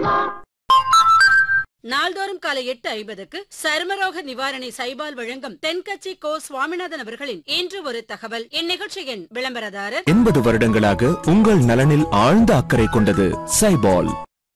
நாள்தோறும் காலை 8:50க்கு சருமரோக நிவாரணி சைபால் வழங்கும் தென்கட்சி கோ சுவாமிநாதன் அவர்களின் இன்று ஒரு தகவல். இந்நிகழ்ச்சியின் விளம்பரதாரர் 80 வருடங்களாக உங்கள் நலனில் ஆழ்ந்த அக்கறை கொண்டது சைபால்.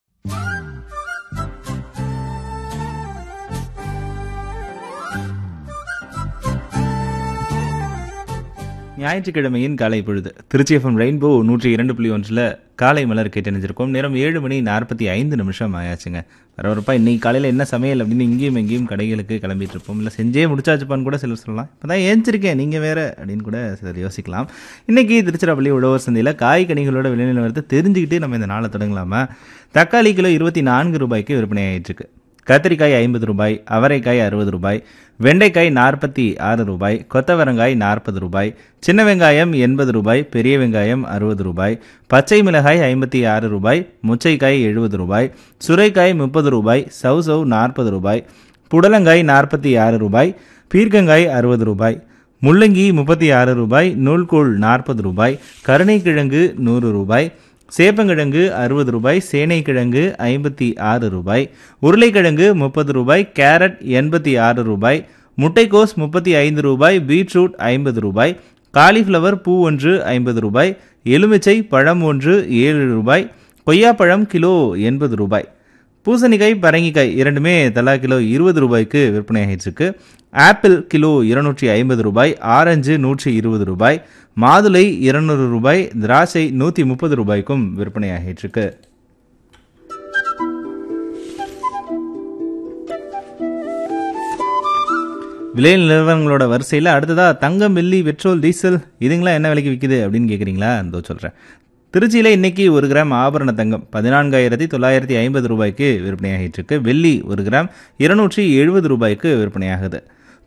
ஞாயிற்றுக்கிழமையின் காலை பொழுது திருச்சி எஃப்எம் ரெயின்போ 102.1 காலை மலர் கேட்டணிஞ்சிருக்கோம். நேரம் 7:45 ஆயாச்சுங்க. பரபரப்பா இன்னைக்கு காலையில் என்ன சமையல் அப்படின்னு இங்கேயும் எங்கேயும் கடைகளுக்கு கிளம்பிட்டு இருப்போம். இல்லை செஞ்சே முடிச்சாச்சுப்பான்னு கூட சிலர் சொல்லலாம். இப்போ தான் ஏஞ்சிருக்கேன் நீங்கள் வேறு அப்படின்னு கூட சிலர் யோசிக்கலாம். இன்றைக்கி திருச்சிராப்பள்ளி உழவர் சந்தையில் காய்கனிகளோட விலை நிலவரத்தை தெரிஞ்சுக்கிட்டு நம்ம இந்த நாளை தொடங்கலாமா? தக்காளி கிலோ 24 ரூபாய்க்கு விற்பனை ஆகிட்டுருக்கு. கத்திரிக்காய் 50 ரூபாய், அவரைக்காய் 60 ரூபாய், வெண்டைக்காய் 46 ரூபாய், கொத்தவரங்காய் 40 ரூபாய், சின்ன வெங்காயம் 80 ரூபாய், பெரிய வெங்காயம் 60 ரூபாய், பச்சை மிளகாய் 56 ரூபாய், முச்சைக்காய் 70 ரூபாய், சுரைக்காய் 30 ரூபாய், சவுசவ் 40 ரூபாய், புடலங்காய் 46 ரூபாய், பீர்க்கங்காய் 60 ரூபாய், முள்ளங்கி 36 ரூபாய், நூல்கோல் 40 ரூபாய், கருணைக்கிழங்கு 100 ரூபாய், சேப்பங்கிழங்கு 60 ரூபாய், சேனைக்கிழங்கு 56 ரூபாய், உருளைக்கிழங்கு 30 ரூபாய், கேரட் 86 ரூபாய், முட்டைக்கோஸ் 35 ரூபாய், பீட்ரூட் 50 ரூபாய், காலிஃப்ளவர் பூ ஒன்று 50 ரூபாய், எலுமிச்சை பழம் ஒன்று 7 ரூபாய், கொய்யாப்பழம் கிலோ 80 ரூபாய், பூசணிக்காய் பரங்கிக்காய் இரண்டுமே தலா கிலோ 20 ரூபாய்க்கு விற்பனை ஆகிட்டுருக்கு. ஆப்பிள் கிலோ 250 ரூபாய், ஆரஞ்சு 120 ரூபாய், மாதுளை 200 ரூபாய், திராட்சை 130 ரூபாய்க்கும் விற்பனை ஆகிட்டுருக்கு. விலை நிலவரங்களோட வரிசையில் அடுத்ததாக தங்கம், வெள்ளி, பெட்ரோல், டீசல் இதுங்களாம் என்ன விலைக்கு விற்கிது அப்படின்னு கேட்குறீங்களா? இதோ சொல்கிறேன். திருச்சியில் இன்னைக்கு 1 கிராம் ஆபரண தங்கம் 14,950 ரூபாய்க்கு விற்பனையாகிட்டு இருக்கு. வெள்ளி 1 கிராம் 270 ரூபாய்க்கு விற்பனையாகுது.